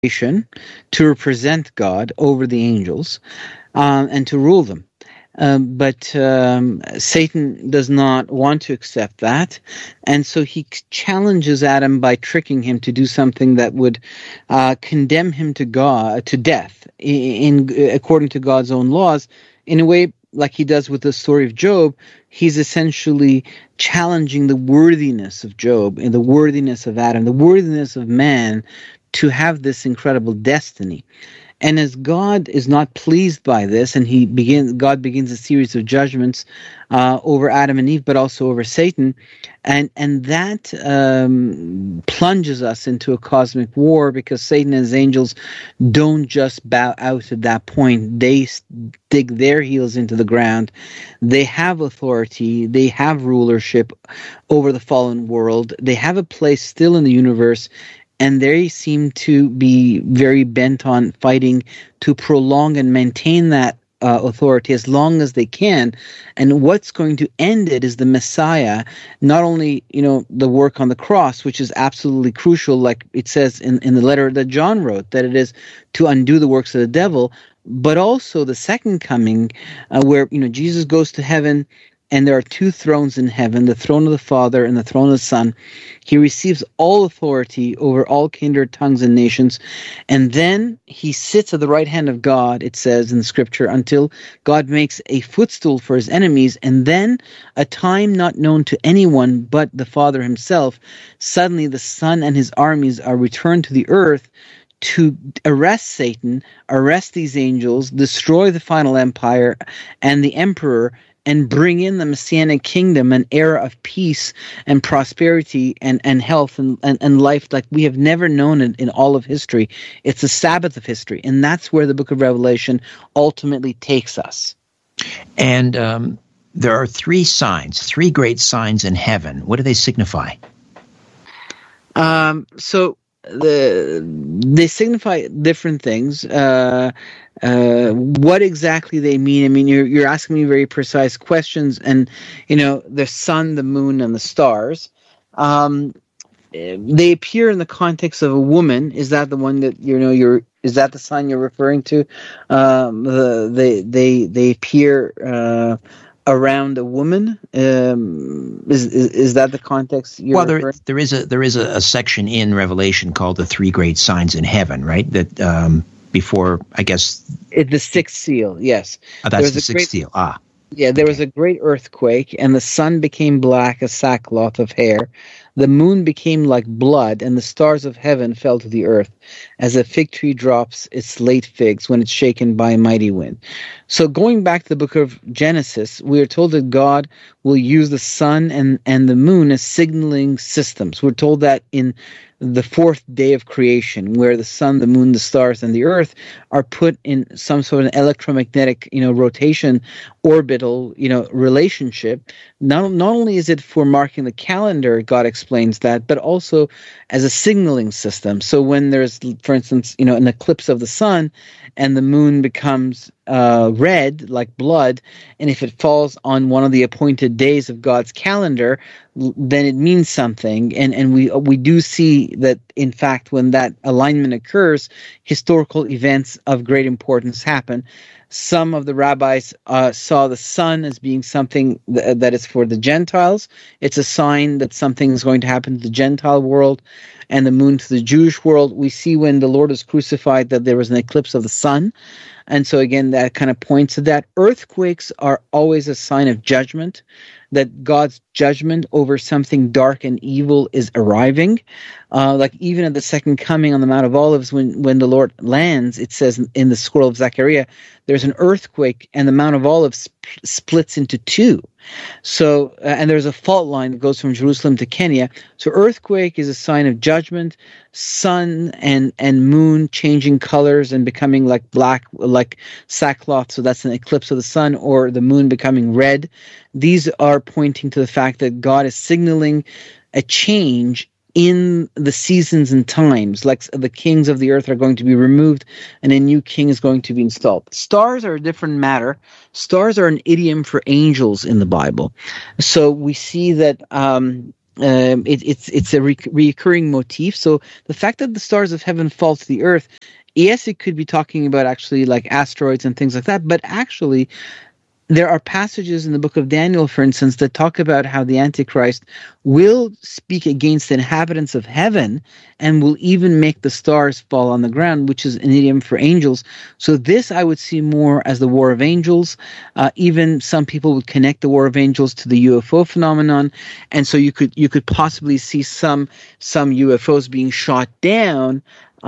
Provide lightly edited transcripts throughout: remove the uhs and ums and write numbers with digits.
to represent God over the angels and to rule them. But Satan does not want to accept that, and so he challenges Adam by tricking him to do something that would condemn him to death, according to God's own laws, in a way like he does with the story of Job. He's essentially challenging the worthiness of Job and the worthiness of Adam, the worthiness of man to have this incredible destiny. And as God is not pleased by this, and God begins a series of judgments over Adam and Eve, but also over Satan, and that plunges us into a cosmic war, because Satan and his angels don't just bow out at that point. They dig their heels into the ground. They have authority. They have rulership over the fallen world. They have a place still in the universe. And they seem to be very bent on fighting to prolong and maintain that authority as long as they can. And what's going to end it is the Messiah, not only, the work on the cross, which is absolutely crucial, like it says in the letter that John wrote, that it is to undo the works of the devil, but also the second coming, where, Jesus goes to heaven. And there are two thrones in heaven, the throne of the Father and the throne of the Son. He receives all authority over all kindred, tongues, and nations. And then he sits at the right hand of God, it says in the scripture, until God makes a footstool for his enemies. And then, a time not known to anyone but the Father himself, suddenly the Son and his armies are returned to the earth to arrest Satan, arrest these angels, destroy the final empire and the emperor, and bring in the Messianic kingdom, an era of peace and prosperity and health and life like we have never known it in all of history. It's the Sabbath of history, and that's where the book of Revelation ultimately takes us. And there are three great signs in heaven. What do they signify? So they signify different things. What exactly they mean? I mean, you're asking me very precise questions, and the sun, the moon, and the stars. They appear in the context of a woman. Is that the one that is that the sign you're referring to? They appear around a woman. Is that the context you're referring? Well, there is a section in Revelation called the three great signs in heaven, right? That before, I guess, the sixth seal. Yes, that's the sixth seal. Yeah, there was a great earthquake, and the sun became black as sackcloth of hair. The moon became like blood, and the stars of heaven fell to the earth, as a fig tree drops its late figs when it's shaken by a mighty wind. So going back to the book of Genesis, we are told that God will use the sun and the moon as signaling systems. We're told that in the fourth day of creation, where the sun, the moon, the stars, and the earth are put in some sort of electromagnetic, rotation, orbital, relationship. Not only is it for marking the calendar, God explains that, but also as a signaling system. So when there's, for instance, an eclipse of the sun, and the moon becomes red like blood, and if it falls on one of the appointed days of God's calendar, then it means something. And we do see that, in fact, when that alignment occurs, historical events of great importance happen. Some of the rabbis saw the sun as being something that is for the Gentiles. It's a sign that something is going to happen to the Gentile world, and the moon to the Jewish world. We see when the Lord was crucified that there was an eclipse of the sun. And so again, that kind of points to that. Earthquakes are always a sign of judgment, that God's judgment over something dark and evil is arriving. Like even at the second coming on the Mount of Olives, when the Lord lands, it says in the scroll of Zechariah, there's an earthquake and the Mount of Olives splits into two. So, and there's a fault line that goes from Jerusalem to Kenya. So earthquake is a sign of judgment. Sun and moon changing colors and becoming like black, like sackcloth. So that's an eclipse of the sun, or the moon becoming red. These are pointing to the fact that God is signaling a change in the seasons and times, like the kings of the earth are going to be removed and a new king is going to be installed. Stars are a different matter. Stars are an idiom for angels in the Bible. So we see that it's a reoccurring motif. So the fact that the stars of heaven fall to the earth, yes, it could be talking about actually like asteroids and things like that, but actually there are passages in the book of Daniel, for instance, that talk about how the Antichrist will speak against the inhabitants of heaven and will even make the stars fall on the ground, which is an idiom for angels. So this I would see more as the War of Angels. Even some people would connect the War of Angels to the UFO phenomenon, and so you could possibly see some UFOs being shot down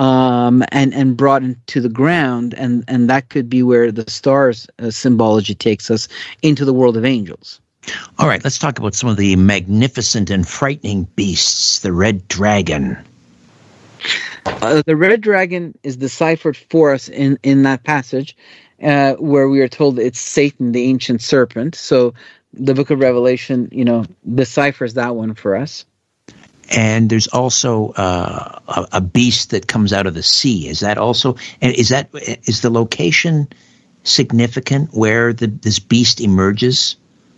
and brought into the ground, and that could be where the stars symbology takes us into the world of angels. All right, let's talk about some of the magnificent and frightening beasts. The red dragon. The red dragon is deciphered for us in that passage where we are told it's Satan, the ancient serpent. So the book of Revelation, deciphers that one for us. And there's also a beast that comes out of the sea. Is that also? And is the location significant where this beast emerges?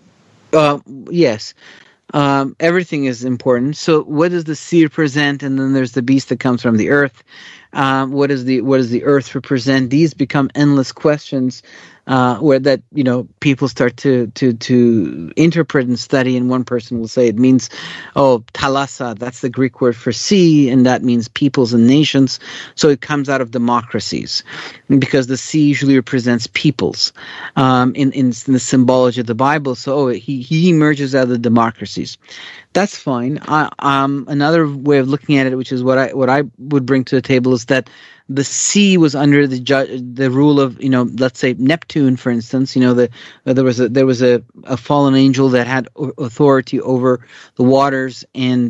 Yes. Everything is important. So, what does the sea represent? And then there's the beast that comes from the earth. What does the earth represent? These become endless questions. Where that people start to interpret and study, and one person will say it means, thalassa, that's the Greek word for sea, and that means peoples and nations. So it comes out of democracies, because the sea usually represents peoples in the symbology of the Bible. So he emerges out of the democracies. That's fine. Another way of looking at it, which is what I would bring to the table, is that the sea was under the rule of, let's say Neptune, for instance. There was a fallen angel that had authority over the waters, and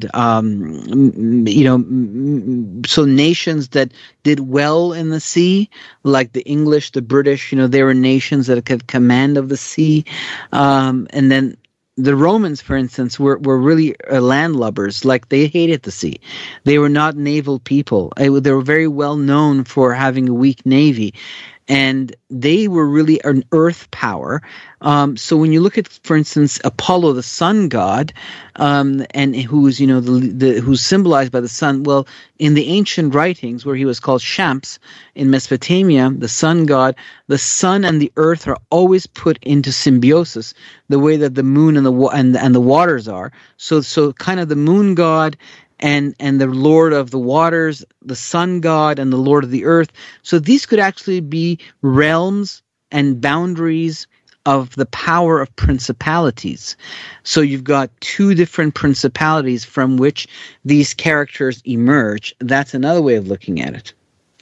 so nations that did well in the sea, like the English, the British, they were nations that had command of the sea, and then the Romans, for instance, were really landlubbers. Like, they hated the sea. They were not naval people. They were very well known for having a weak navy. And they were really an earth power. So when you look at, for instance, Apollo, the sun god, and who's who's symbolized by the sun. Well, in the ancient writings, where he was called Shams in Mesopotamia, the sun god, the sun and the earth are always put into symbiosis, the way that the moon and the waters are. So kind of the moon god and the Lord of the waters, the sun god, and the Lord of the earth. So these could actually be realms and boundaries of the power of principalities. So you've got two different principalities from which these characters emerge. That's another way of looking at it.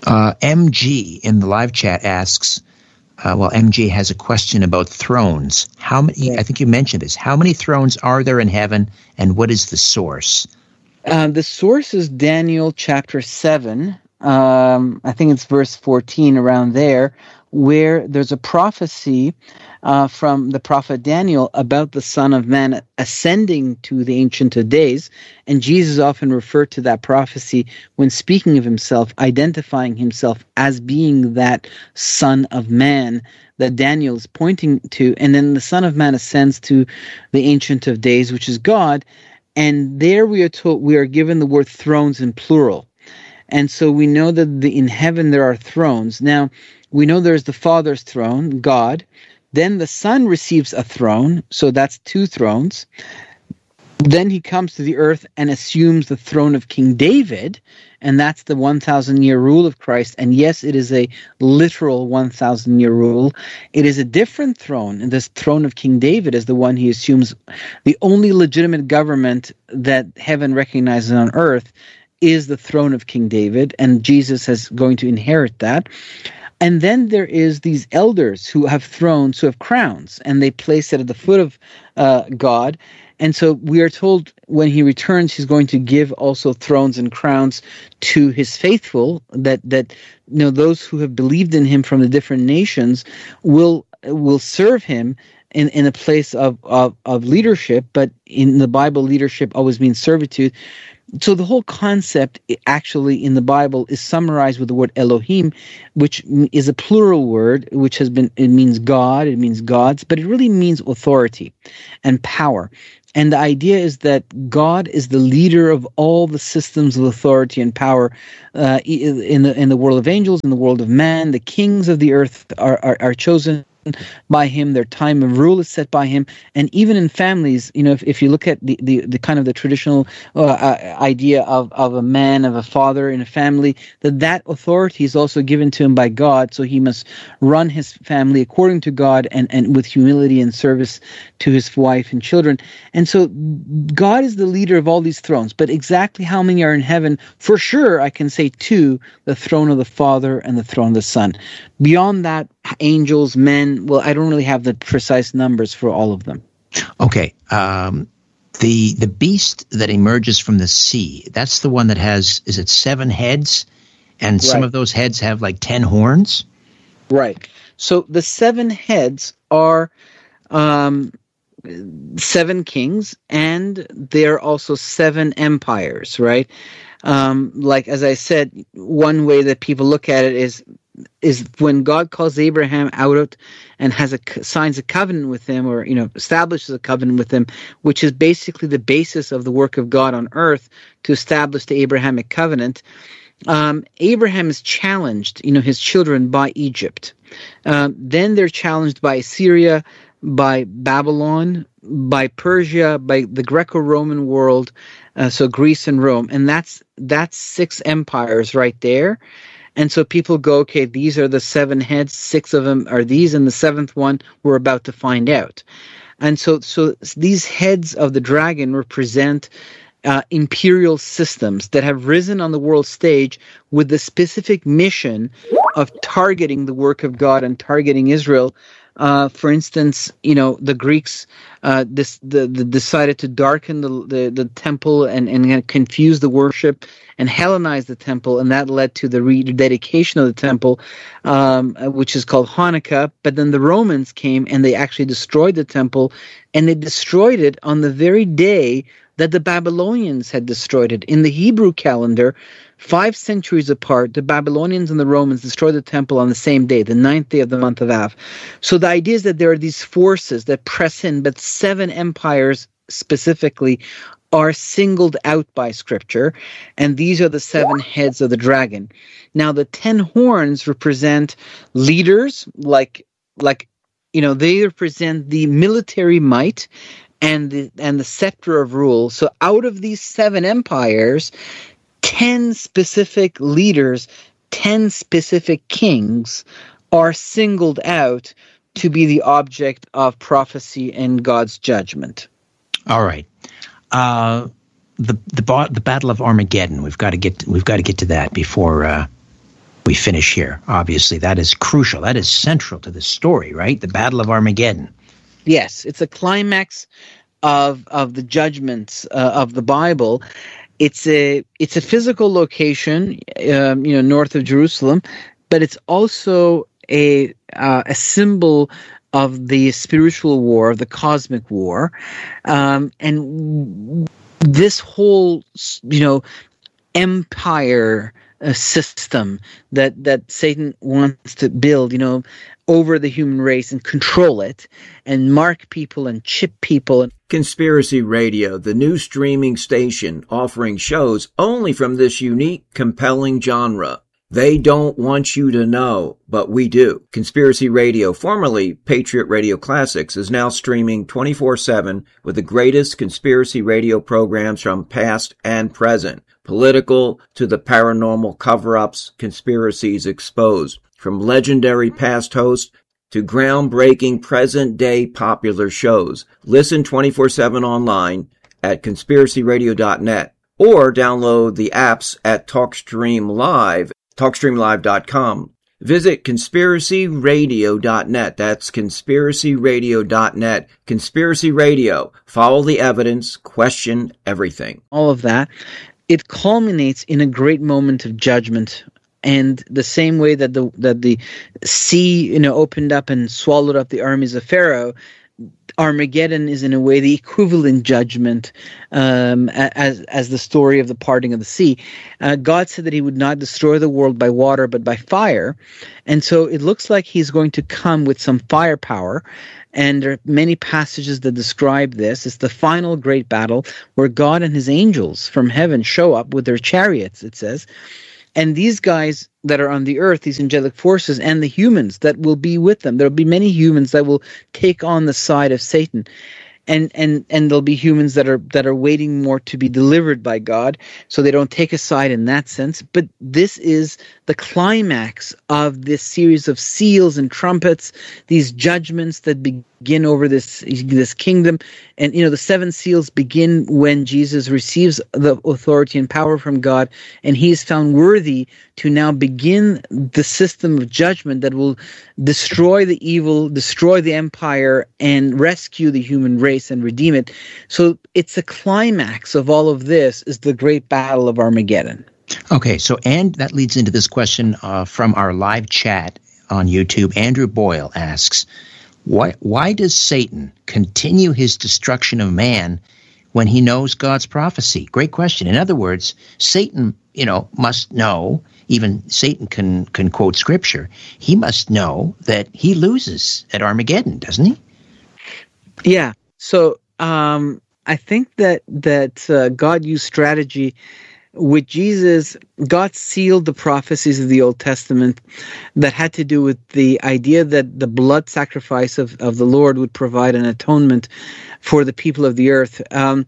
MG in the live chat asks, MG has a question about thrones. How many? Yeah. I think you mentioned this. How many thrones are there in heaven, and what is the source? The source is Daniel chapter 7. I think it's verse 14, around there, where there's a prophecy from the prophet Daniel about the Son of Man ascending to the Ancient of Days. And Jesus often referred to that prophecy when speaking of himself, identifying himself as being that Son of Man that Daniel is pointing to. And then the Son of Man ascends to the Ancient of Days, which is God. And there we are given the word thrones in plural. And so we know that in heaven there are thrones. Now, we know there's the Father's throne, God. Then the Son receives a throne, so that's two thrones. Then he comes to the earth and assumes the throne of King David, and that's the 1,000-year rule of Christ. And yes, it is a literal 1,000-year rule. It is a different throne, and this throne of King David is the one he assumes. The only legitimate government that heaven recognizes on earth is the throne of King David, and Jesus is going to inherit that. And then there is these elders who have thrones, who have crowns, and they place it at the foot of God. And so we are told when he returns, he's going to give also thrones and crowns to his faithful, that those who have believed in him from the different nations will serve him in a place of leadership. But in the Bible, leadership always means servitude. So the whole concept actually in the Bible is summarized with the word Elohim, which is a plural word, it means God, it means gods, but it really means authority and power. And the idea is that God is the leader of all the systems of authority and power in the world of angels, in the world of man. The kings of the earth are chosen by him. Their time of rule is set by him. And even in families, if you look at the kind of the traditional idea of a man, of a father in a family, that authority is also given to him by God. So he must run his family according to God and with humility and service to his wife and children. And so God is the leader of all these thrones. But exactly how many are in heaven? For sure, I can say two: the throne of the Father and the throne of the Son. Beyond that, angels, men, well, I don't really have the precise numbers for all of them. Okay. The beast that emerges from the sea, that's the one that has, is it 7 heads? And some of those heads have like 10 horns? Right. So the 7 heads are 7 kings, and they're also 7 empires, right? Like, as I said, one way that people look at it is when God calls Abraham out and signs a covenant with him, or establishes a covenant with him, which is basically the basis of the work of God on earth to establish the Abrahamic covenant. Abraham is challenged, his children, by Egypt. Then they're challenged by Assyria, by Babylon, by Persia, by the Greco-Roman world, so Greece and Rome, and that's 6 empires right there. And so people go, okay, these are the 7 heads, 6 of them are these, and the 7th one we're about to find out. And so these heads of the dragon represent imperial systems that have risen on the world stage with the specific mission of targeting the work of God and targeting Israel. For instance, the Greeks decided to darken the temple and confuse the worship and Hellenize the temple, and that led to the rededication of the temple, which is called Hanukkah. But then the Romans came and they actually destroyed the temple, and they destroyed it on the very day that the Babylonians had destroyed it. In the Hebrew calendar, 5 centuries apart, the Babylonians and the Romans destroyed the temple on the same day, the 9th day of the month of Av. So the idea is that there are these forces that press in, but 7 empires specifically are singled out by Scripture, and these are the 7 heads of the dragon. Now, the 10 horns represent leaders, like they represent the military might and the scepter of rule. So out of these 7 empires, 10 specific leaders, 10 specific kings are singled out to be the object of prophecy and God's judgment. All right. The Battle of Armageddon. We've got to get to that before we finish here. Obviously, that is crucial. That is central to the story, right? The Battle of Armageddon. Yes, it's a climax of the judgments of the Bible. It's a physical location, north of Jerusalem, but it's also a symbol of the spiritual war, the cosmic war, and this whole empire system that Satan wants to build, over the human race and control it and mark people and chip people. Conspiracy Radio, the new streaming station offering shows only from this unique, compelling genre. They don't want you to know, but we do. Conspiracy Radio, formerly Patriot Radio Classics, is now streaming 24/7 with the greatest conspiracy radio programs from past and present. Political to the paranormal cover-ups, conspiracies exposed. From legendary past hosts to groundbreaking present-day popular shows. Listen 24/7 online at conspiracyradio.net or download the apps at TalkStream Live, TalkStreamLive.com. Visit conspiracyradio.net. That's conspiracyradio.net. Conspiracy Radio. Follow the evidence. Question everything. All of that. It culminates in a great moment of judgment. And the same way that the sea, opened up and swallowed up the armies of Pharaoh, Armageddon is in a way the equivalent judgment as the story of the parting of the sea. God said that he would not destroy the world by water but by fire. And so it looks like he's going to come with some firepower. And there are many passages that describe this. It's the final great battle where God and his angels from heaven show up with their chariots, it says. And these guys that are on the earth, these angelic forces, and the humans that will be with them, there will be many humans that will take on the side of Satan. And there'll be humans that are waiting more to be delivered by God, so they don't take a side in that sense. But this is the climax of this series of seals and trumpets, these judgments that begin over this kingdom. And the seven seals begin when Jesus receives the authority and power from God, and he is found worthy to now begin the system of judgment that will destroy the evil, destroy the empire, and rescue the human race and redeem it. So it's a climax of all of this is the great battle of Armageddon. Okay, and that leads into this question from our live chat on YouTube. Andrew Boyle asks, why does Satan continue his destruction of man when he knows God's prophecy? Great question. In other words, Satan, must know, even Satan can quote scripture, he must know that he loses at Armageddon, doesn't he? Yeah. So I think that God used strategy. With Jesus, God sealed the prophecies of the Old Testament that had to do with the idea that the blood sacrifice of the Lord would provide an atonement for the people of the earth.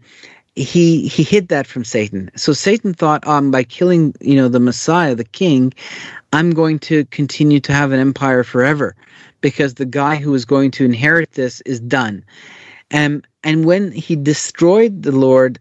He hid that from Satan. So Satan thought, by killing, the Messiah, the King, I'm going to continue to have an empire forever, because the guy who is going to inherit this is done. And when he destroyed the Lord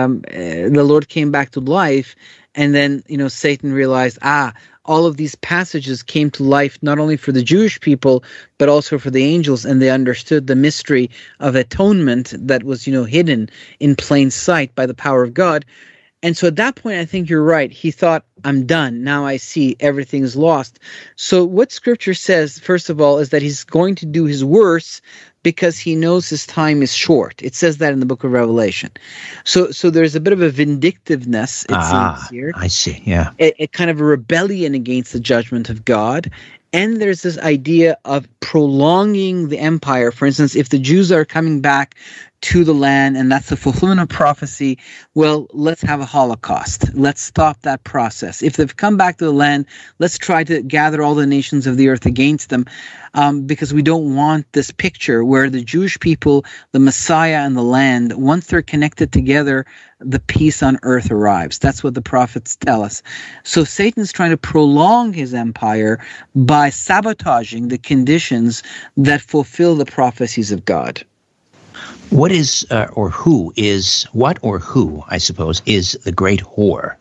came back to life, and then Satan realized, all of these passages came to life not only for the Jewish people but also for the angels, and they understood the mystery of atonement that was hidden in plain sight by the power of God. And so at that point, I think you're right. He thought, I'm done. Now I see everything's lost. So what Scripture says, first of all, is that he's going to do his worst because he knows his time is short. It says that in the book of Revelation. So there's a bit of a vindictiveness, it seems here. I see, yeah. A kind of a rebellion against the judgment of God. And there's this idea of prolonging the empire. For instance, if the Jews are coming back to the land, and that's the fulfillment of prophecy, well, let's have a Holocaust. Let's stop that process. If they've come back to the land, let's try to gather all the nations of the earth against them, because we don't want this picture where the Jewish people, the Messiah, and the land, once they're connected together, the peace on earth arrives. That's what the prophets tell us. So Satan's trying to prolong his empire by sabotaging the conditions that fulfill the prophecies of God. What is, or who, I suppose, is the great whore?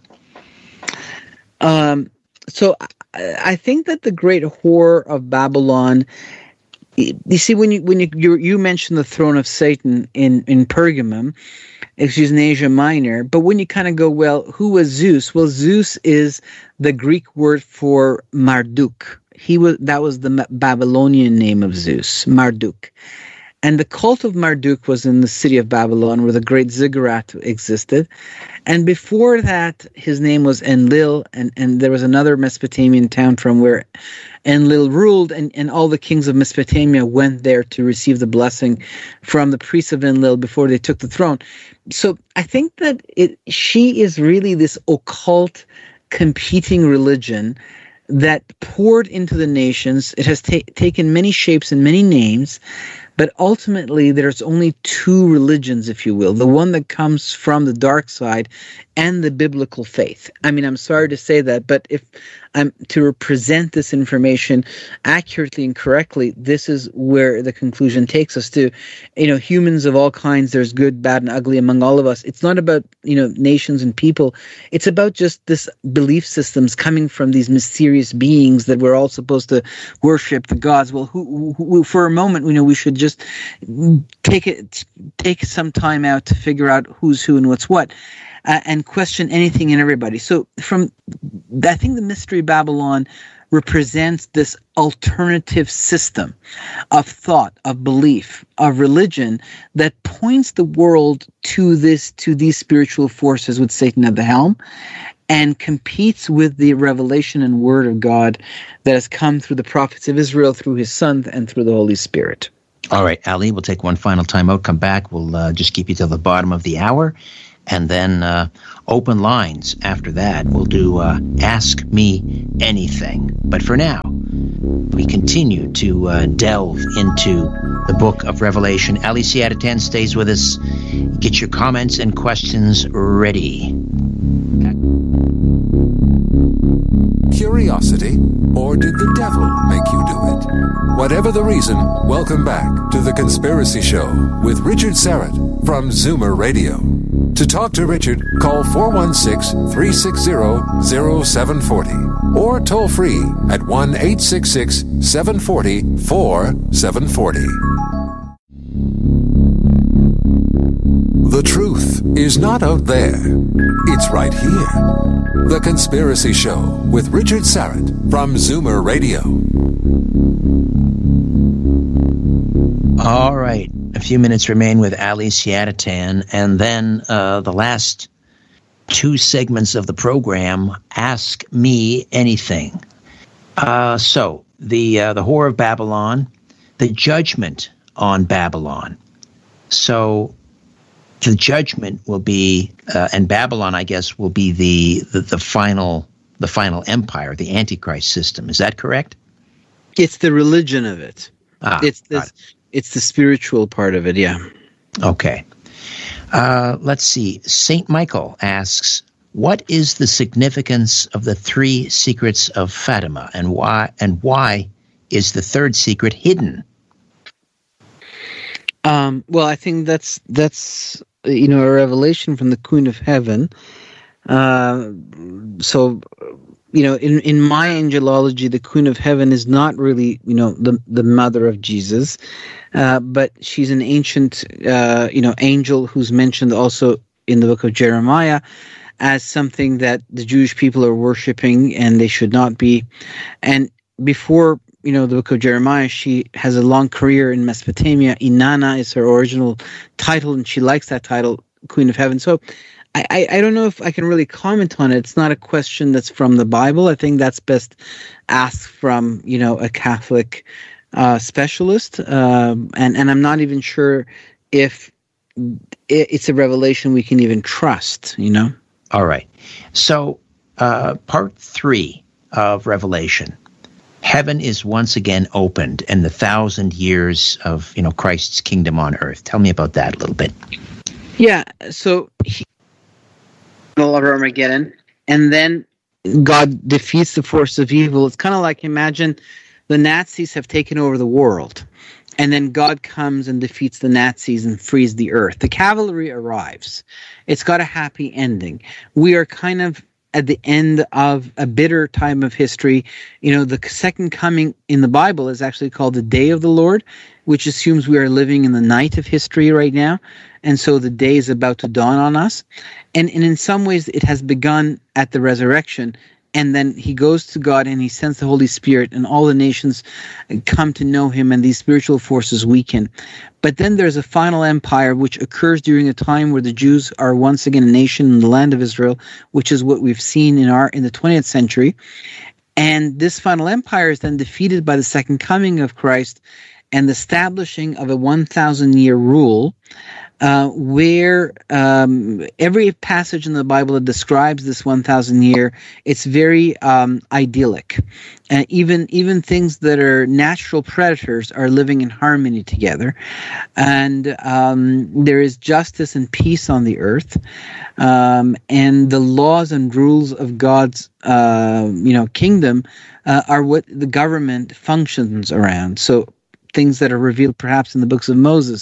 So I think that the great whore of Babylon, you see, when you mentioned the throne of Satan in Pergamum, in Asia Minor, but when you kind of go, well, who was Zeus? Well, Zeus is the Greek word for Marduk. That was the Babylonian name of Zeus, Marduk. And the cult of Marduk was in the city of Babylon, where the great ziggurat existed. And before that, his name was Enlil, and there was another Mesopotamian town from where Enlil ruled, and all the kings of Mesopotamia went there to receive the blessing from the priests of Enlil before they took the throne. So I think that she is really this occult competing religion that poured into the nations. It has taken many shapes and many names, but ultimately there's only two religions, if you will, the one that comes from the dark side and the biblical faith. I mean, I'm sorry to say that, but if I'm to represent this information accurately and correctly, this is where the conclusion takes us to. Humans of all kinds, there's good, bad, and ugly among all of us. It's not about, nations and people. It's about just this belief systems coming from these mysterious beings that we're all supposed to worship, the gods. Well, who for a moment, we should just take some time out to figure out who's who and what's what. And question anything and everybody. So I think the Mystery Babylon represents this alternative system of thought, of belief, of religion that points the world to these spiritual forces with Satan at the helm, and competes with the revelation and word of God that has come through the prophets of Israel, through his Son, and through the Holy Spirit. All right, Ali, we'll take one final time out, come back. We'll just keep you till the bottom of the hour, and then open lines after that. We'll do Ask Me Anything. But for now, we continue to delve into the book of Revelation. Ali Siadatan stays with us. Get your comments and questions ready. Curiosity, or did the devil make you do it? Whatever the reason, welcome back to The Conspiracy Show with Richard Syrett from Zoomer Radio. To talk to Richard, call 416-360-0740 or toll free at 1-866-740-4740. The truth is not out there. It's right here. The Conspiracy Show with Richard Syrett from Zoomer Radio. All right. A few minutes remain with Ali Siadatan, and then the last two segments of the program, Ask Me Anything. So, the Whore of Babylon, the judgment on Babylon. So, the judgment will be, and Babylon, I guess, will be the final empire, the Antichrist system. Is that correct? It's the religion of it. It's the spiritual part of it, yeah. Okay. Let's see. St. Michael asks, what is the significance of the three secrets of Fatima, and why is the third secret hidden? Well, I think that's a revelation from the Queen of Heaven. So, in my angelology, the Queen of Heaven is not really, the mother of Jesus, but she's an ancient, angel who's mentioned also in the book of Jeremiah as something that the Jewish people are worshiping and they should not be. And before, the book of Jeremiah, she has a long career in Mesopotamia. Inanna is her original title, and she likes that title, Queen of Heaven. So I don't know if I can really comment on it. It's not a question that's from the Bible. I think that's best asked from, a Catholic specialist. And I'm not even sure if it's a revelation we can even trust, All right. So part 3 of Revelation. Heaven is once again opened, and the 1,000 years of Christ's kingdom on earth. Tell me about that a little bit. Yeah, so of Armageddon, and then God defeats the force of evil. It's kind of like, imagine the Nazis have taken over the world, and then God comes and defeats the Nazis and frees the earth. The cavalry arrives. It's got a happy ending. We are kind of at the end of a bitter time of history. The second coming in the Bible is actually called the Day of the Lord, which assumes we are living in the night of history right now. And so the day is about to dawn on us. And in some ways, it has begun at the resurrection. And then he goes to God and he sends the Holy Spirit, and all the nations come to know him, and these spiritual forces weaken. But then there's a final empire which occurs during a time where the Jews are once again a nation in the land of Israel, which is what we've seen in the 20th century. And this final empire is then defeated by the second coming of Christ and the establishing of a 1,000-year rule, where every passage in the Bible that describes this 1,000 year, it's very idyllic. Even things that are natural predators are living in harmony together, and there is justice and peace on the earth, and the laws and rules of God's kingdom are what the government functions around. So things that are revealed perhaps in the books of Moses,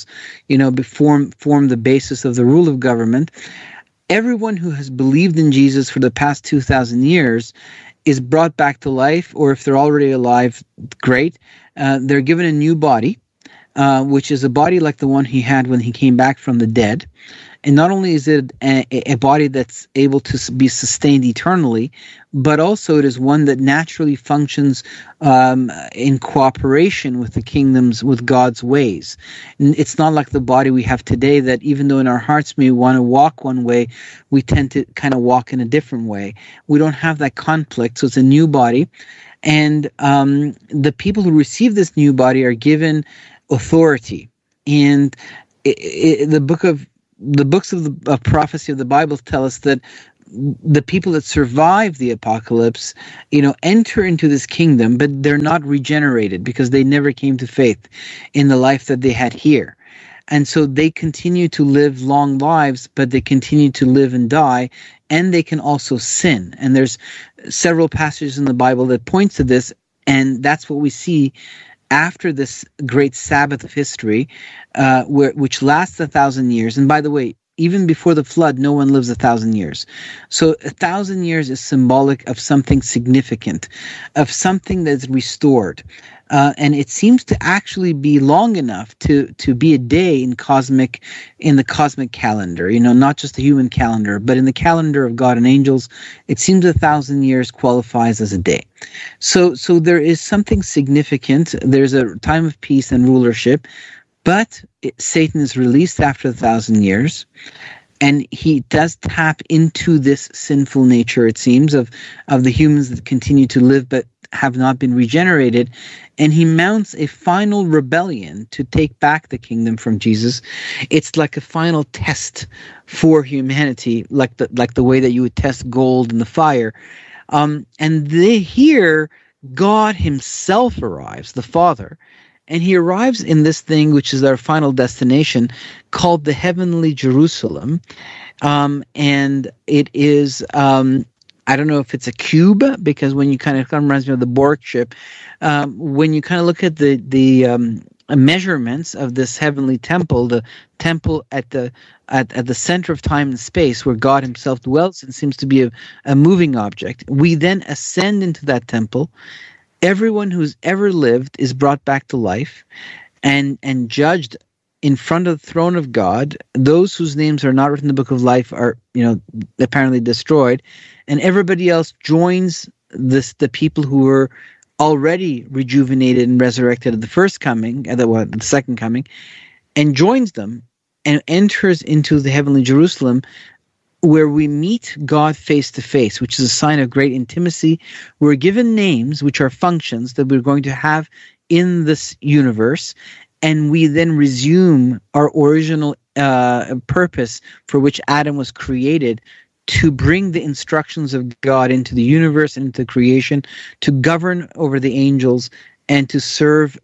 form the basis of the rule of government. Everyone who has believed in Jesus for the past 2,000 years is brought back to life, or if they're already alive, great. They're given a new body, which is a body like the one he had when he came back from the dead. And not only is it a body that's able to be sustained eternally, but also it is one that naturally functions in cooperation with the kingdoms, with God's ways. It's not like the body we have today that even though in our hearts we want to walk one way, we tend to kind of walk in a different way. We don't have that conflict, so it's a new body. And the people who receive this new body are given authority. And the books of prophecy of the Bible tell us that the people that survive the apocalypse, enter into this kingdom, but they're not regenerated because they never came to faith in the life that they had here. And so they continue to live long lives, but they continue to live and die, and they can also sin. And there's several passages in the Bible that point to this, and that's what we see after this great Sabbath of history, which lasts 1,000 years. And by the way, even before the flood, no one lives 1,000 years. So 1,000 years is symbolic of something significant, of something that's restored. And it seems to actually be long enough to be a day in the cosmic calendar, not just the human calendar, but in the calendar of God and angels, it seems 1,000 years qualifies as a day. So there is something significant. There's a time of peace and rulership, but Satan is released after 1,000 years, and he does tap into this sinful nature, it seems, of the humans that continue to live but have not been regenerated, and he mounts a final rebellion to take back the kingdom from Jesus. It's like a final test for humanity, like the way that you would test gold in the fire. And here God himself arrives, the Father, and he arrives in this thing which is our final destination, called the heavenly Jerusalem. And it is, I don't know if it's a cube, because when you kind of reminds me of the Borg ship, when you kind of look at the measurements of this heavenly temple, the temple at the center of time and space where God himself dwells and seems to be a moving object, we then ascend into that temple. Everyone who's ever lived is brought back to life and judged in front of the throne of God. Those whose names are not written in the book of life are, apparently destroyed, and everybody else joins the people who were already rejuvenated and resurrected at the first coming, the second coming, and joins them and enters into the heavenly Jerusalem, where we meet God face to face, which is a sign of great intimacy. We're given names, which are functions that we're going to have in this universe, and we then resume our original purpose for which Adam was created, to bring the instructions of God into the universe and into creation, to govern over the angels, and to serve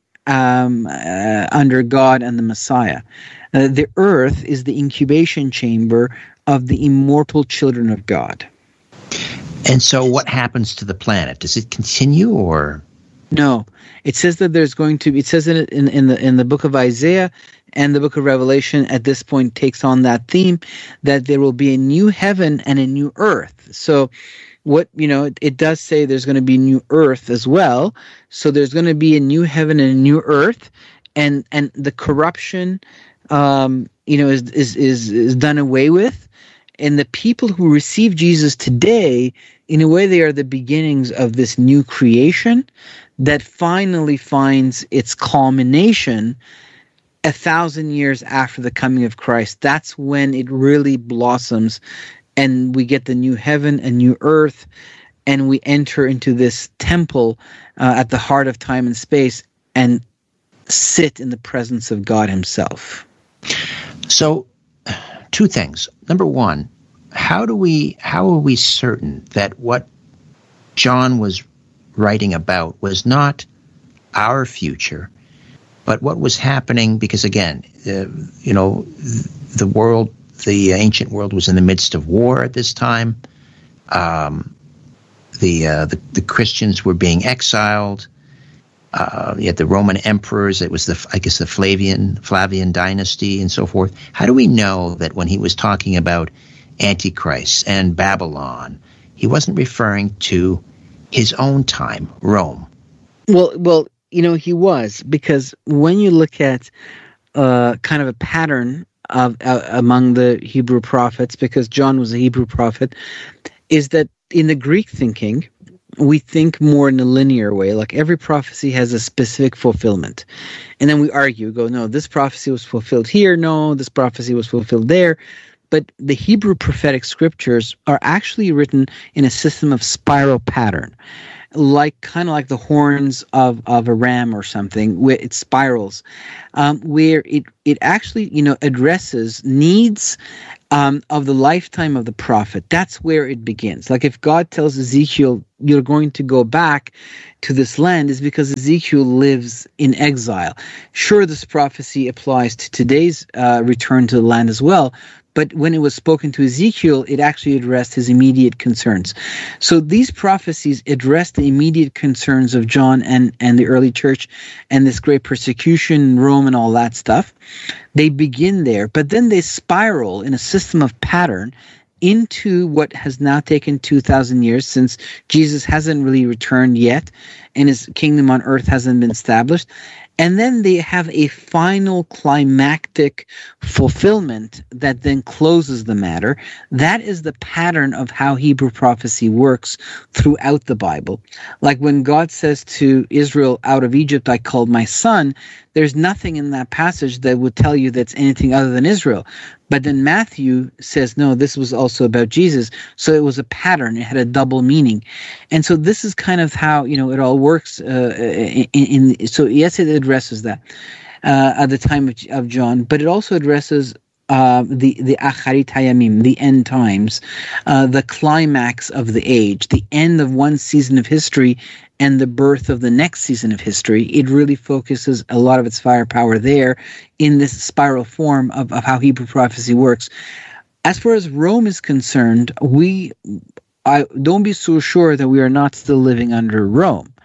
under God and the Messiah. The earth is the incubation chamber of the immortal children of God. And so what happens to the planet? Does it continue, or? No. It says that there's going to be, it says in the book of Isaiah and the book of Revelation at this point takes on that theme, that there will be a new heaven and a new earth. So what, it does say there's going to be new earth as well. So there's going to be a new heaven and a new earth, and the corruption is done away with. And the people who receive Jesus today, in a way, they are the beginnings of this new creation that finally finds its culmination 1,000 years after the coming of Christ. That's when it really blossoms, and we get the new heaven and new earth, and we enter into this temple at the heart of time and space and sit in the presence of God himself. So, two things. Number one, how are we certain that what John was writing about was not our future, but what was happening? Because again, the world, the ancient world, was in the midst of war at this time. The Christians were being exiled. You had the Roman emperors. It was the Flavian dynasty and so forth. How do we know that when he was talking about Antichrist and Babylon, he wasn't referring to his own time, Rome? Well, he was, because when you look at kind of a pattern of among the Hebrew prophets, because John was a Hebrew prophet, is that in the Greek thinking, we think more in a linear way, like every prophecy has a specific fulfillment. And then we argue, go, no, this prophecy was fulfilled here, no, this prophecy was fulfilled there. But the Hebrew prophetic scriptures are actually written in a system of spiral pattern, kind of like the horns of a ram or something, where it spirals, where it actually addresses needs of the lifetime of the prophet. That's where it begins. Like if God tells Ezekiel, you're going to go back to this land, is because Ezekiel lives in exile. Sure, this prophecy applies to today's return to the land as well, but when it was spoken to Ezekiel, it actually addressed his immediate concerns. So these prophecies address the immediate concerns of John and the early church and this great persecution in Rome and all that stuff. They begin there, but then they spiral in a system of pattern into what has now taken 2,000 years, since Jesus hasn't really returned yet and his kingdom on earth hasn't been established. And then they have a final climactic fulfillment that then closes the matter. That is the pattern of how Hebrew prophecy works throughout the Bible. Like when God says to Israel, out of Egypt I called my son, there's nothing in that passage that would tell you that's anything other than Israel. But then Matthew says, no, this was also about Jesus. So it was a pattern. It had a double meaning. And so this is kind of how, it all works. So yes, it addresses that at the time of John, but it also addresses the Acharit Hayamim, the end times, the climax of the age, the end of one season of history and the birth of the next season of history. It really focuses a lot of its firepower there in this spiral form of how Hebrew prophecy works. As far as Rome is concerned, I don't be so sure that we are not still living under Rome.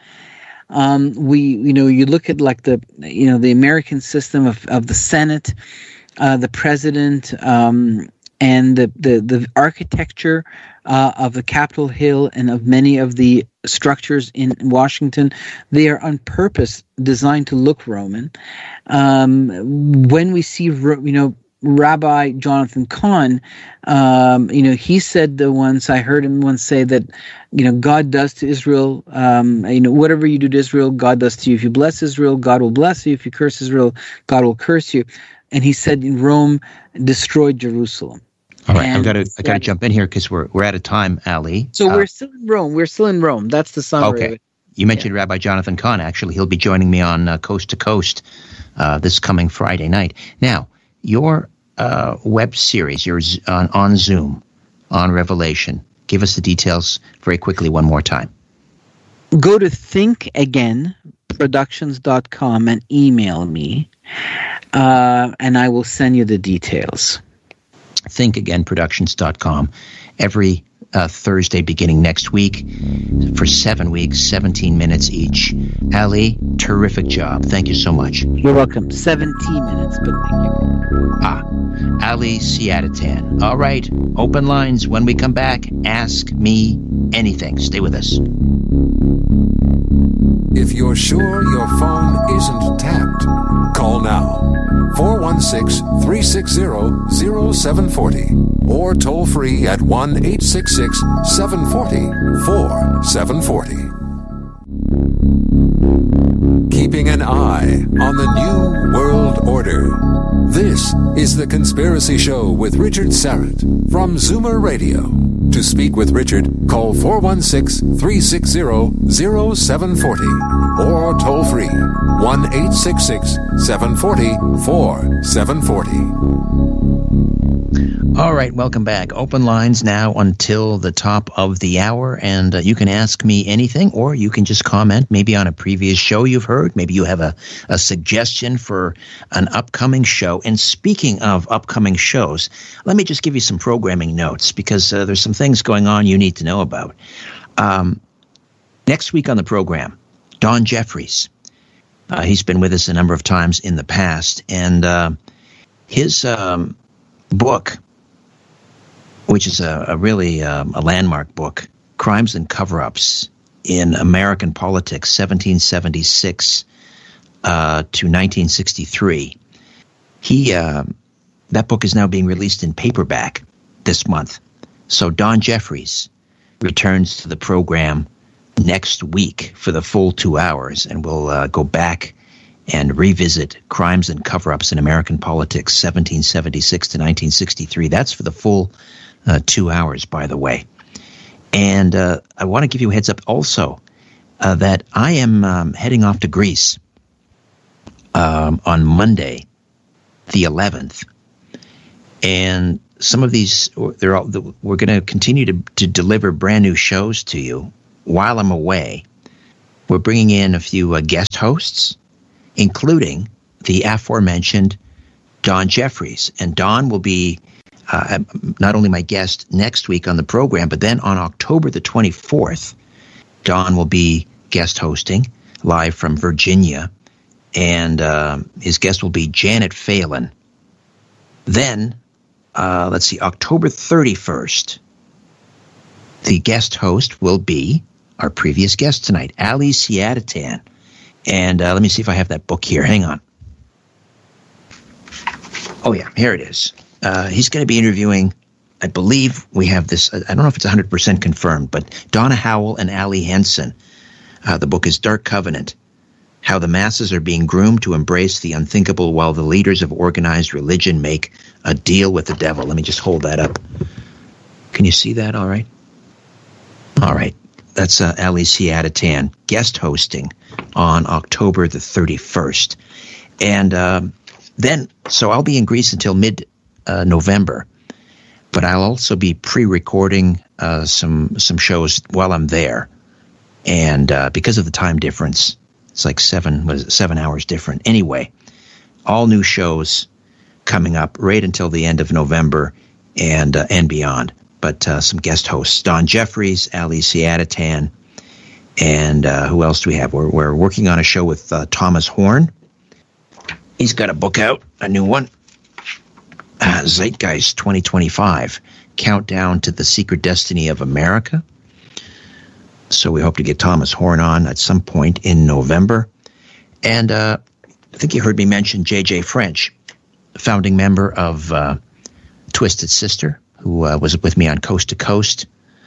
You look at like the American system of the Senate, the president, and the architecture of the Capitol Hill and of many of the structures in Washington. They are on purpose designed to look Roman. When we see, Rabbi Jonathan Cahn, he said I heard him once say that, God does to Israel, whatever you do to Israel, God does to you. If you bless Israel, God will bless you. If you curse Israel, God will curse you. And he said Rome destroyed Jerusalem. All right, I got to jump in here because we're out of time, Ali. So we're still in Rome. We're still in Rome. That's the summary of it. You mentioned Rabbi Jonathan Cahn. Actually, he'll be joining me on Coast to Coast this coming Friday night. Now, your web series, you're on Zoom, on Revelation. Give us the details very quickly one more time. Go to thinkagainproductions.com and email me, and I will send you the details. thinkagainproductions.com every Thursday beginning next week for 7 weeks, 17 minutes each. Ali, terrific job. Thank you so much. You're welcome. 17 minutes, but thank you. Ali Siadatan. All right, open lines when we come back. Ask me anything. Stay with us. If you're sure your phone isn't tapped, call now. 416-360-0740 or toll free at 1-866-740-4740. Keeping an eye on the New World Order. This is The Conspiracy Show with Richard Syrett from Zoomer Radio. To speak with Richard, call 416-360-0740 or toll free 1-866-740-4740. All right, welcome back. Open lines now until the top of the hour, and you can ask me anything, or you can just comment maybe on a previous show you've heard. Maybe you have a suggestion for an upcoming show. And speaking of upcoming shows, let me just give you some programming notes, because there's some things going on you need to know about. Next week on the program, Don Jeffries. He's been with us a number of times in the past, and his book, which is a really a landmark book, Crimes and Cover-Ups in American Politics, 1776 to 1963. That book is now being released in paperback this month. So Don Jeffries returns to the program next week for the full 2 hours, and we'll go back and revisit Crimes and Cover-Ups in American Politics, 1776 to 1963. That's for the full 2 hours, by the way. And I want to give you a heads up also that I am heading off to Greece on Monday, the 11th. And some of these, we're going to continue to deliver brand new shows to you while I'm away. We're bringing in a few guest hosts, including the aforementioned Don Jeffries. And Don will be not only my guest next week on the program, but then on October the 24th, Don will be guest hosting live from Virginia. And his guest will be Janet Phelan. Then, let's see, October 31st, the guest host will be our previous guest tonight, Ali Siadatan. And let me see if I have that book here. Hang on. Oh, yeah, here it is. He's going to be interviewing, I believe we have this, I don't know if it's 100% confirmed, but Donna Howell and Ali Henson. The book is Dark Covenant, How the Masses Are Being Groomed to Embrace the Unthinkable While the Leaders of Organized Religion Make a Deal with the Devil. Let me just hold that up. Can you see that all right? All right. That's Ali Siadatan guest hosting on October the 31st. And then, so I'll be in Greece until mid-November, but I'll also be pre-recording some shows while I'm there. And because of the time difference, it's like 7 hours different. Anyway, all new shows coming up right until the end of November and beyond. But some guest hosts, Don Jeffries, Ali Siadatan, and who else do we have? We're working on a show with Thomas Horn. He's got a book out, a new one, Zeitgeist 2025, Countdown to the Secret Destiny of America. So we hope to get Thomas Horn on at some point in November. And I think you heard me mention J.J. French, founding member of Twisted Sister, who was with me on Coast to Coast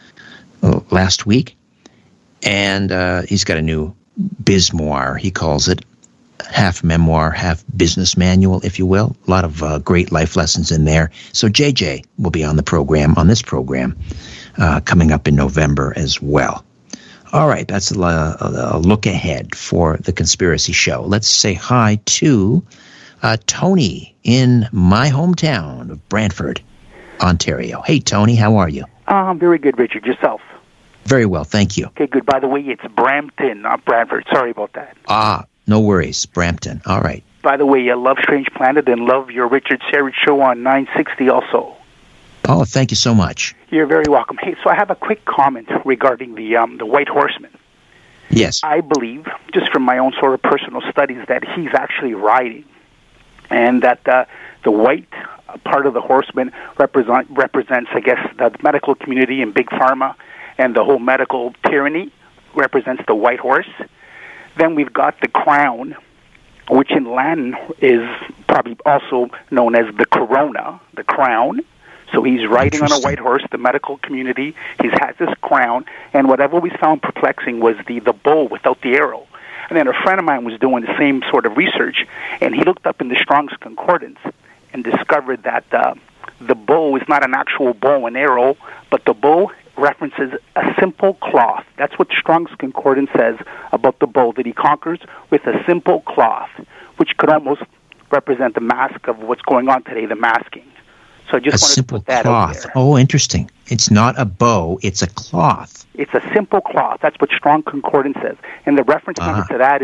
last week. And he's got a new bizmoir, he calls it. Half memoir, half business manual, if you will. A lot of great life lessons in there. So JJ will be on the program, on this program, coming up in November as well. All right, that's a look ahead for the Conspiracy Show. Let's say hi to Tony in my hometown of Brantford, Ontario. Hey, Tony, how are you? I'm very good, Richard. Yourself? Very well, thank you. Okay, good. By the way, it's Brampton, not Brantford. Sorry about that. No worries. Brampton. All right. By the way, I love Strange Planet and love your Richard Syrett show on 960 also. Oh, thank you so much. You're very welcome. Hey, so I have a quick comment regarding the White Horseman. Yes. I believe, just from my own sort of personal studies, that he's actually riding, and that the white part of the horseman represents, I guess, the medical community and Big Pharma, and the whole medical tyranny represents the white horse. Then we've got the crown, which in Latin is probably also known as the corona, the crown. So he's riding on a white horse, the medical community. He's has this crown. And what I've always found perplexing was the bow without the arrow. And then a friend of mine was doing the same sort of research, and he looked up in the Strong's Concordance and discovered that the bow is not an actual bow and arrow, but the bow references a simple cloth. That's what Strong's Concordance says about the bow, that he conquers with a simple cloth, which could almost represent the mask of what's going on today, the masking. So I just wanted to put that out there. Oh, interesting. It's not a bow, it's a cloth. It's a simple cloth. That's what Strong's Concordance says. And the reference number to that is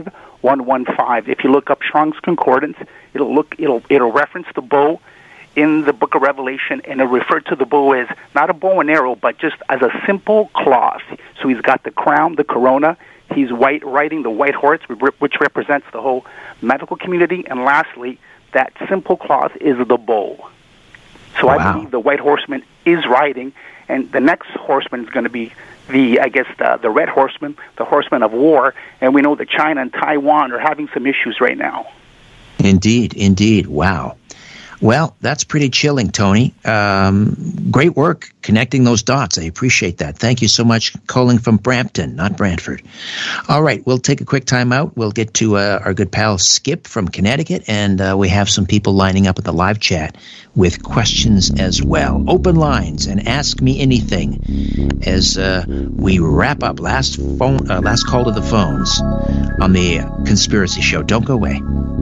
5115. If you look up Strong's Concordance, it'll reference the bow in the book of Revelation, and it'll refer to the bow as not a bow and arrow, but just as a simple cloth. So he's got the crown, the corona. He's riding the white horse, which represents the whole medical community. And lastly, that simple cloth is the bow. So I believe the white horseman is riding, and the next horseman is going to be the Red Horsemen, the Horsemen of War, and we know that China and Taiwan are having some issues right now. Indeed. Wow. Well, that's pretty chilling, Tony. Great work connecting those dots. I appreciate that. Thank you so much, calling from Brampton, not Brantford. All right, we'll take a quick time out. We'll get to our good pal Skip from Connecticut, and we have some people lining up at the live chat with questions as well. Open lines and ask me anything as we wrap up. Last call to the phones on the Conspiracy Show. Don't go away.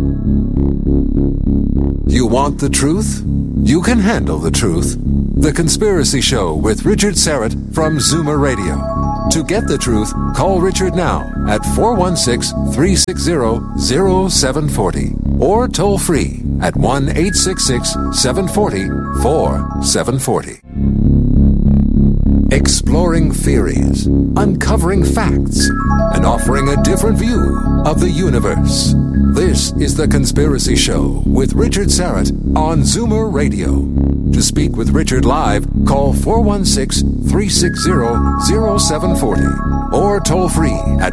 You want the truth? You can handle the truth. The Conspiracy Show with Richard Syrett from Zoomer Radio. To get the truth, call Richard now at 416-360-0740 or toll free at 1-866-740-4740. Exploring theories, uncovering facts, and offering a different view of the universe. This is The Conspiracy Show with Richard Syrett on Zoomer Radio. To speak with Richard live, call 416-360-0740 or toll free at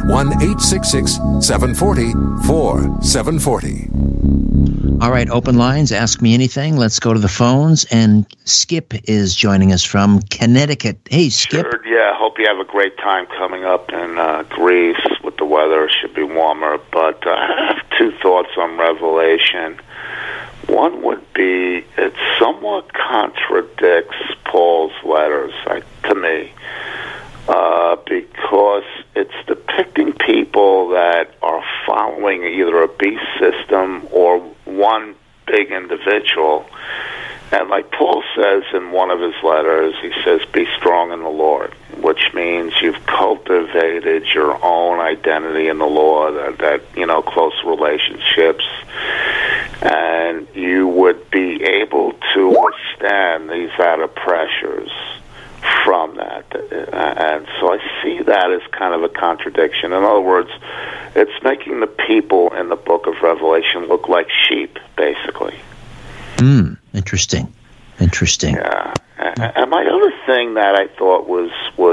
1-866-740-4740. All right, open lines, ask me anything. Let's go to the phones, and Skip is joining us from Connecticut. Hey, Skip. Sure, yeah, hope you have a great time coming up in Greece with the weather. It should be warmer, but I have two thoughts on Revelation. One would be it somewhat contradicts Paul's letters, to me, because it's depicting people that are following either a beast system or one big individual. And like Paul says in one of his letters, he says, be strong in the Lord, which means you've cultivated your own identity in the Lord, that close relationships, and you would be able to withstand these added pressures from that. And so I see that as kind of a contradiction. In other words, it's making the people in the book of Revelation look like sheep, basically. Interesting. Yeah. And my other thing that I thought was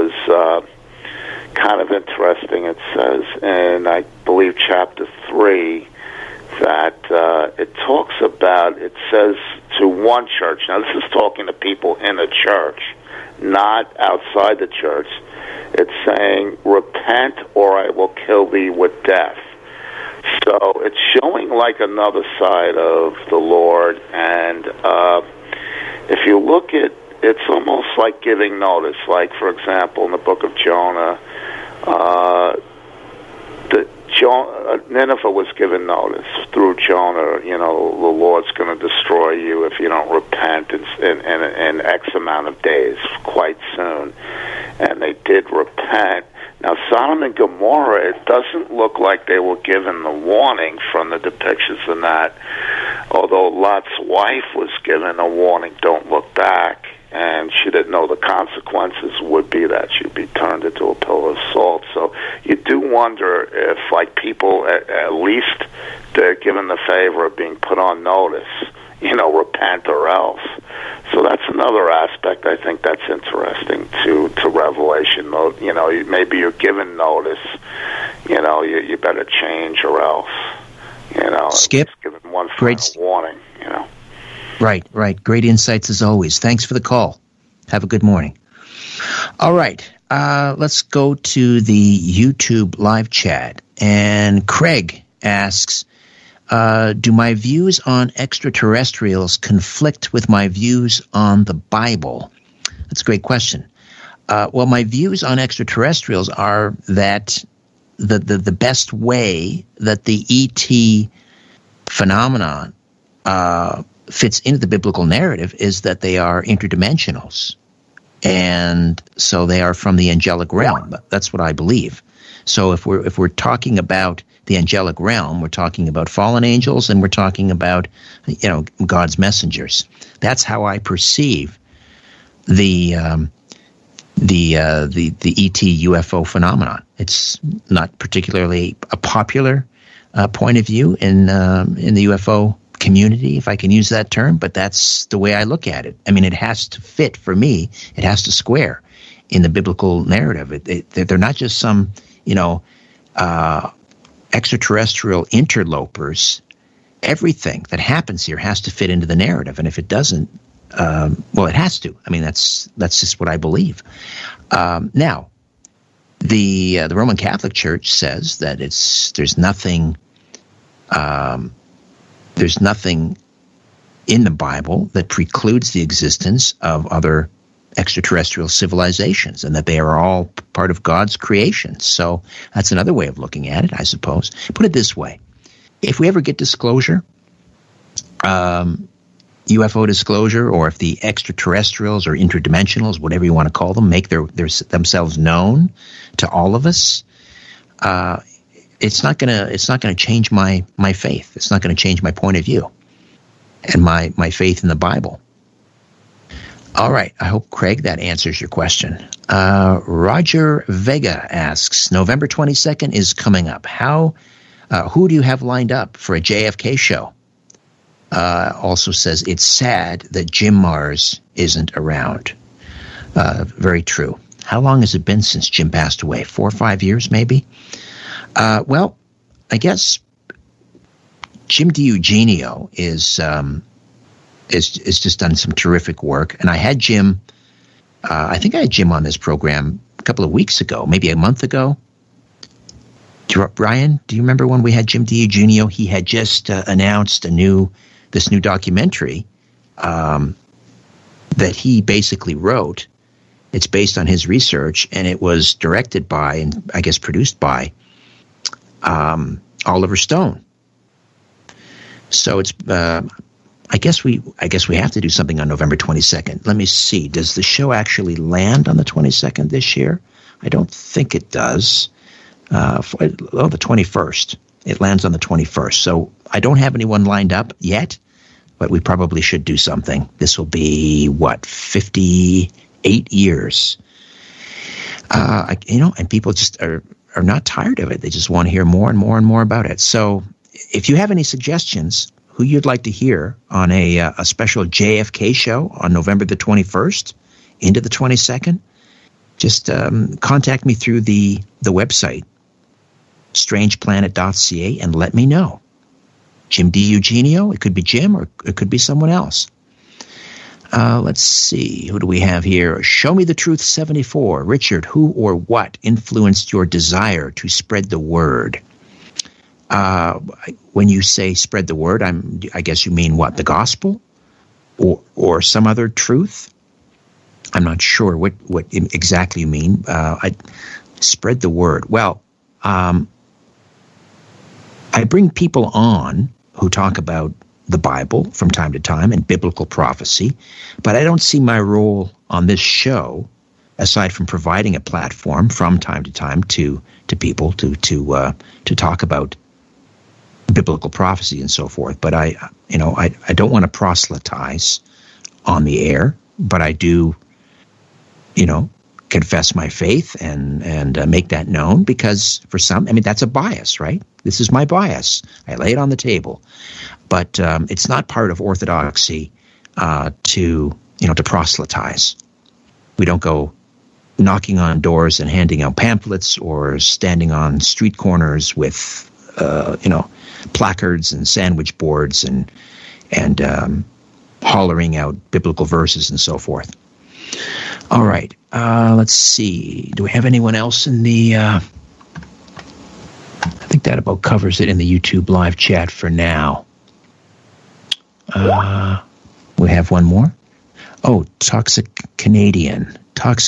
kind of interesting, it says in, I believe, chapter 3, that it talks about, it says to one church. Now, this is talking to people in the church, not outside the church. It's saying, repent or I will kill thee with death. So it's showing like another side of the Lord, and if you look at, it's almost like giving notice. Like, for example, in the book of Jonah, Nineveh was given notice through Jonah. The Lord's going to destroy you if you don't repent in X amount of days, quite soon. And they did repent. Now, Sodom and Gomorrah, it doesn't look like they were given the warning from the depictions in that, although Lot's wife was given a warning, don't look back, and she didn't know the consequences would be that she'd be turned into a pillar of salt. So you do wonder if, like, people, at least they're given the favor of being put on notice, repent or else. So that's another aspect I think that's interesting to Revelation. Maybe you're given notice, you better change or else. Skip, given one final warning, Right. Great insights as always. Thanks for the call. Have a good morning. All right, let's go to the YouTube live chat. And Craig asks, do my views on extraterrestrials conflict with my views on the Bible? That's a great question. Well, my views on extraterrestrials are that the best way that the ET phenomenon fits into the biblical narrative is that they are interdimensionals. And so they are from the angelic realm. That's what I believe. So if we're talking about the angelic realm, we're talking about fallen angels, and we're talking about God's messengers. That's how I perceive the ET UFO phenomenon. It's not particularly a popular point of view in the UFO community, if I can use that term, but that's the way I look at it. I mean, it has to fit for me. It has to square. in the biblical narrative. They're not just some, extraterrestrial interlopers. Everything that happens here has to fit into the narrative, and if it doesn't, it has to. I mean, that's just what I believe. Now, the Roman Catholic Church says that there's nothing in the Bible that precludes the existence of other extraterrestrial civilizations, and that they are all part of God's creation. So that's another way of looking at it, I suppose. Put it this way: if we ever get disclosure, UFO disclosure, or if the extraterrestrials or interdimensionals, whatever you want to call them, make themselves known to all of us, it's not gonna change my faith. It's not going to change my point of view and my faith in the Bible. All right. I hope, Craig, that answers your question. Roger Vega asks, November 22nd is coming up. Who do you have lined up for a JFK show? Also says, it's sad that Jim Mars isn't around. Very true. How long has it been since Jim passed away? 4 or 5 years, maybe? Well, I guess Jim DiEugenio is just done some terrific work. And I had Jim, I think I had Jim on this program a couple of weeks ago, maybe a month ago. Brian, do you remember when we had Jim DiEugenio? He had just announced this new documentary that he basically wrote. It's based on his research, and it was directed by, and I guess produced by, Oliver Stone. So it's I guess we have to do something on November 22nd. Let me see. Does the show actually land on the 22nd this year? I don't think it does. The 21st. It lands on the 21st. So I don't have anyone lined up yet, but we probably should do something. This will be, 58 years. And people just are not tired of it. They just want to hear more and more and more about it. So if you have any suggestions who you'd like to hear on a special JFK show on November the 21st into the 22nd, just contact me through the website, strangeplanet.ca, and let me know. Jim DiEugenio, it could be Jim, or it could be someone else. Let's see, who do we have here? Show Me the Truth 74. Richard, who or what influenced your desire to spread the word? When you say spread the word, I guess you mean what, the gospel or some other truth? I'm not sure what exactly you mean. I spread the word. Well, I bring people on who talk about the Bible from time to time and biblical prophecy, but I don't see my role on this show, aside from providing a platform from time to time to people to talk about biblical prophecy and so forth. But I don't want to proselytize on the air, but I do, confess my faith and make that known, because for some, that's a bias, right? This is my bias. I lay it on the table, but it's not part of orthodoxy to proselytize. We don't go knocking on doors and handing out pamphlets or standing on street corners with placards and sandwich boards and hollering out biblical verses and so forth. All right. Let's see. Do we have anyone else in the... I think that about covers it in the YouTube live chat for now. We have one more. Oh, Toxic Canadian. This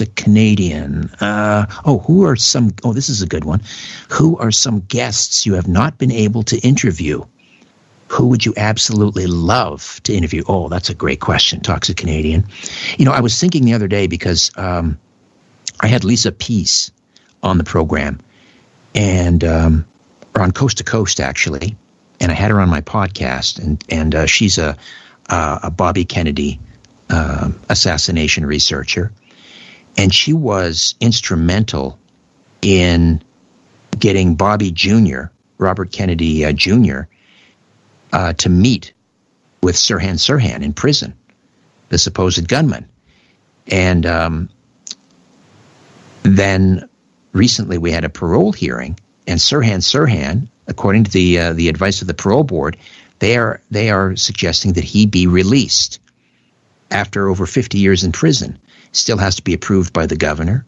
is a good one. Who are some guests you have not been able to interview? Who would you absolutely love to interview? Oh, that's a great question, Toxic Canadian. I was thinking the other day, because I had Lisa Peace on the program, or on Coast to Coast, actually, and I had her on my podcast, and she's a Bobby Kennedy assassination researcher, and she was instrumental in getting Bobby Jr., Robert Kennedy Jr., to meet with Sirhan Sirhan in prison, the supposed gunman. And Then recently we had a parole hearing, and Sirhan, according to the advice of the parole board, they are suggesting that he be released after over 50 years in prison. Still has to be approved by the governor.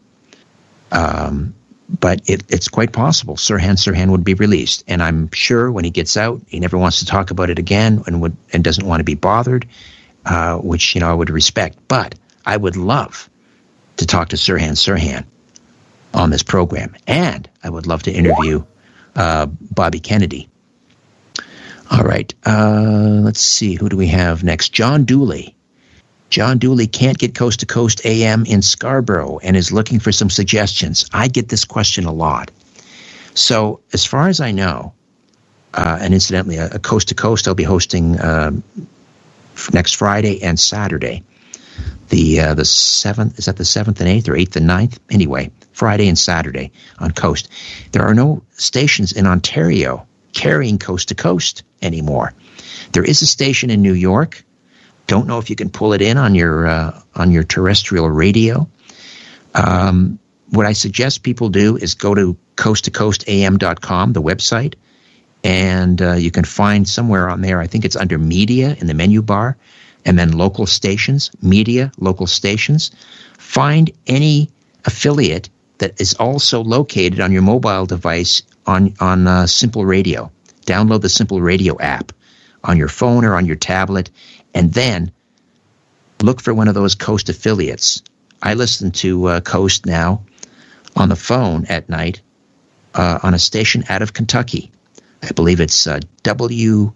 But it's quite possible Sirhan would be released. And I'm sure when he gets out, he never wants to talk about it again and doesn't want to be bothered, which, I would respect. But I would love to talk to Sirhan on this program. And I would love to interview Bobby Kennedy. All right. Let's see. Who do we have next? John Dooley. John Dooley can't get Coast to Coast AM in Scarborough and is looking for some suggestions. I get this question a lot. So as far as I know, and incidentally, a Coast to Coast I'll be hosting next Friday and Saturday. The 7th, is that the 7th and 8th or 8th and 9th? Anyway, Friday and Saturday on Coast. There are no stations in Ontario carrying Coast to Coast anymore. There is a station in New York. Don't know if you can pull it in on your terrestrial radio. What I suggest people do is go to coasttocoastam.com, the website, and you can find somewhere on there, I think it's under media in the menu bar, and then local stations, media, local stations. Find any affiliate that is also located on your mobile device on Simple Radio. Download the Simple Radio app on your phone or on your tablet, and then look for one of those Coast affiliates. I listen to Coast now on the phone at night on a station out of Kentucky. I believe it's WKCT,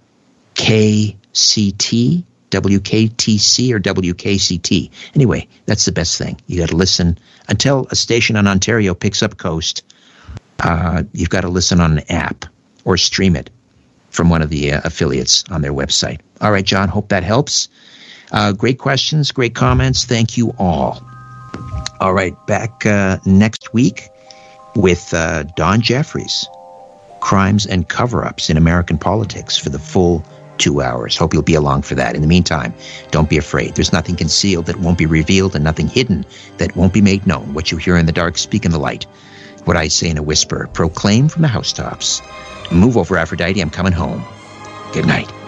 WKTC, or WKCT. Anyway, that's the best thing. You got to listen until a station in Ontario picks up Coast. You've got to listen on an app or stream it from one of the affiliates on their website. All right, John, hope that helps. Great questions, great comments. Thank you all. All right, back next week with Don Jeffries, Crimes and Cover-Ups in American Politics, for the full 2 hours. Hope you'll be along for that. In the meantime, don't be afraid. There's nothing concealed that won't be revealed and nothing hidden that won't be made known. What you hear in the dark, speak in the light. What I say in a whisper, proclaim from the housetops. Move over, Aphrodite, I'm coming home. Good night.